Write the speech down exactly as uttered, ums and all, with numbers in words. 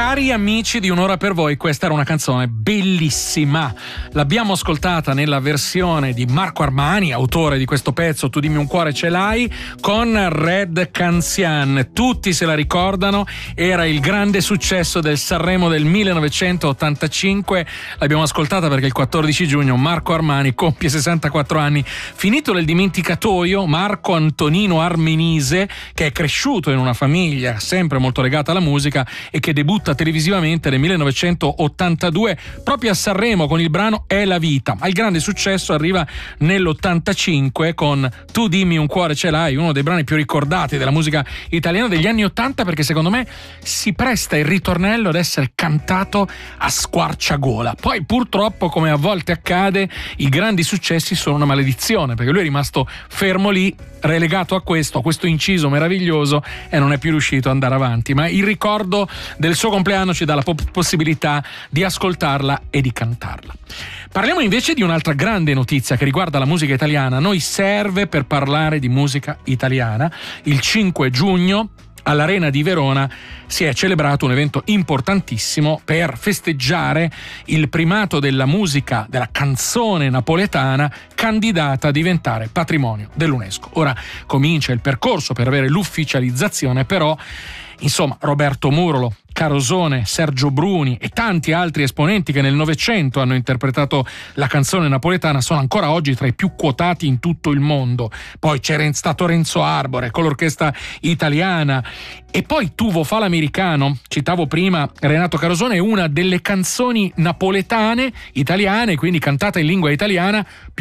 Cari amici di Un'ora per voi, questa era una canzone bellissima. L'abbiamo ascoltata nella versione di Marco Armani, autore di questo pezzo Tu dimmi un cuore ce l'hai, con Red Canzian. Tutti se la ricordano, era il grande successo del Sanremo del millenovecentottantacinque. L'abbiamo ascoltata perché il quattordici giugno Marco Armani compie sessantaquattro anni. Finito nel dimenticatoio, Marco Antonino Armenise, che è cresciuto in una famiglia sempre molto legata alla musica e che debutta televisivamente nel millenovecentottantadue proprio a Sanremo con il brano È la vita, ma il grande successo arriva nell'ottantacinque con Tu dimmi un cuore ce l'hai, uno dei brani più ricordati della musica italiana degli anni ottanta, perché secondo me si presta il ritornello ad essere cantato a squarciagola. Poi purtroppo, come a volte accade, i grandi successi sono una maledizione, perché lui è rimasto fermo lì, relegato a questo, a questo inciso meraviglioso, e non è più riuscito ad andare avanti. Ma il ricordo del suo compleanno ci dà la po- possibilità di ascoltarla e di cantarla. Parliamo invece di un'altra grande notizia che riguarda la musica italiana. A noi serve per parlare di musica italiana. Il cinque giugno all'Arena di Verona si è celebrato un evento importantissimo per festeggiare il primato della musica, della canzone napoletana, candidata a diventare patrimonio dell'UNESCO. Ora comincia il percorso per avere l'ufficializzazione, però insomma Roberto Murolo, Carosone, Sergio Bruni e tanti altri esponenti che nel Novecento hanno interpretato la canzone napoletana sono ancora oggi tra i più quotati in tutto il mondo. Poi c'era stato Renzo Arbore con l'orchestra italiana, e poi Tuvo fa l'americano, citavo prima Renato Carosone, è una delle canzoni napoletane italiane, quindi cantata in lingua italiana, più